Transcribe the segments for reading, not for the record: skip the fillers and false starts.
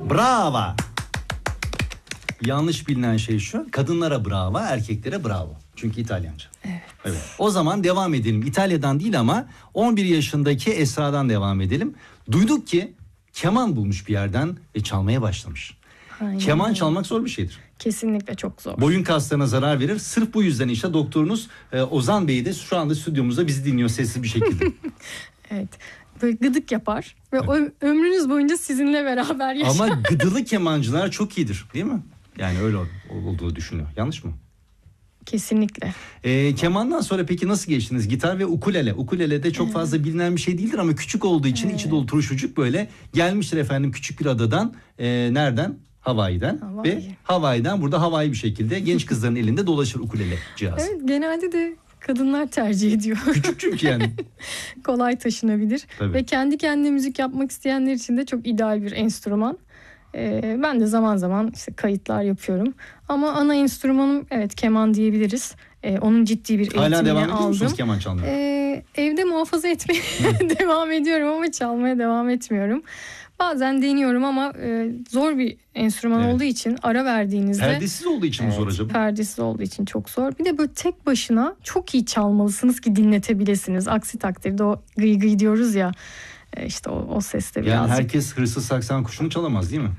Bravo. Yanlış bilinen şey şu. Kadınlara bravo, erkeklere bravo. Çünkü İtalyanca. Evet. O zaman devam edelim. İtalya'dan değil ama 11 yaşındaki Esra'dan devam edelim. Duyduk ki keman bulmuş bir yerden ve çalmaya başlamış. Aynen. Keman çalmak zor bir şeydir. Kesinlikle çok zor. Boyun kaslarına zarar verir. Sırf bu yüzden işte doktorunuz Ozan Bey de şu anda stüdyomuzda bizi dinliyor sessiz bir şekilde. Evet. Böyle gıdık yapar ve ömrünüz boyunca sizinle beraber yaşar. Ama gıdılı kemancılar çok iyidir, değil mi? Yani öyle olduğu düşünüyor. Yanlış mı? Kesinlikle. Kemandan sonra peki nasıl geçtiniz? Gitar ve ukulele. Ukulele de çok fazla bilinen bir şey değildir ama küçük olduğu için içi dolu turşucuk böyle gelmiştir efendim küçük bir adadan. Nereden? Hawaii'den. Ve Hawaii'den burada Hawaii bir şekilde genç kızların elinde dolaşır ukulele cihazı. Evet, genelde de kadınlar tercih ediyor. Küçük çünkü yani. Kolay taşınabilir. Tabii. Ve kendi kendine müzik yapmak isteyenler için de çok ideal bir enstrüman. Ben de zaman zaman işte kayıtlar yapıyorum. Ama ana enstrümanım evet keman diyebiliriz. Onun ciddi bir eğitimini aldım. Hala devam ediyor musunuz keman çalmaya? Evde muhafaza etmeye devam ediyorum ama çalmaya devam etmiyorum. Bazen deniyorum ama zor bir enstrüman olduğu için ara verdiğinizde... Perdesiz olduğu için mi zor acaba? Perdesiz olduğu için çok zor. Bir de böyle tek başına çok iyi çalmalısınız ki dinletebilirsiniz. Aksi takdirde o gıy gıy diyoruz ya işte o seste birazcık. Yani herkes hırsız saksan kuşunu çalamaz değil mi?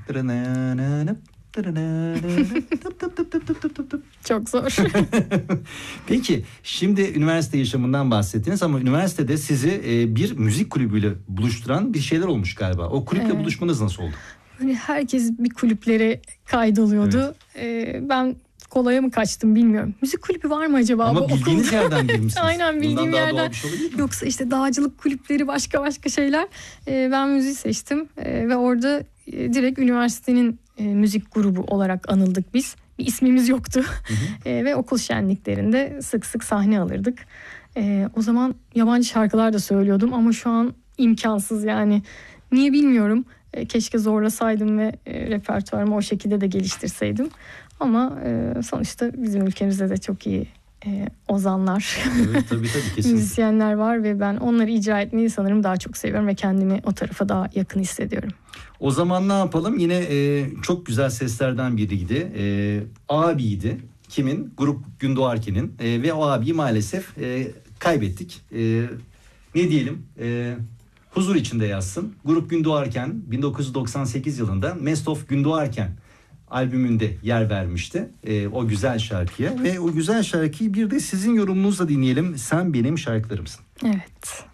Çok zor. Peki şimdi üniversite yaşamından bahsettiniz ama üniversitede sizi bir müzik kulübüyle buluşturan bir şeyler olmuş galiba. O kulüple buluşmanız nasıl oldu? Böyle herkes bir kulüplere kaydoluyordu. Ben kolaya mı kaçtım bilmiyorum. Müzik kulübü var mı acaba? Ama bildiğiniz yerden girmişsiniz. Aynen bildiğim yerden. Şey yoksa işte dağcılık kulüpleri başka şeyler. Ben müziği seçtim ve orada direkt üniversitenin müzik grubu olarak anıldık biz. Bir ismimiz yoktu. Ve okul şenliklerinde sık sık sahne alırdık. O zaman yabancı şarkılar da söylüyordum ama şu an imkansız yani. Niye bilmiyorum. Keşke zorlasaydım ve repertuarımı o şekilde de geliştirseydim. Ama sonuçta bizim ülkemizde de çok iyi ozanlar, evet, tabii, kesinlikle. müzisyenler var ve ben onları icra etmeyi sanırım daha çok seviyorum ve kendimi o tarafa daha yakın hissediyorum. O zaman ne yapalım? Yine çok güzel seslerden biriydi. Abiydi. Kimin? Grup Gündoğarken'in. Ve o abiyi maalesef kaybettik. Ne diyelim? Huzur içinde yatsın. Grup Gündoğarken 1998 yılında Mest of Gündoğarken albümünde yer vermişti. O güzel şarkıya. Ve o güzel şarkıyı bir de sizin yorumunuzla dinleyelim. Sen benim şarkılarımsın. Evet.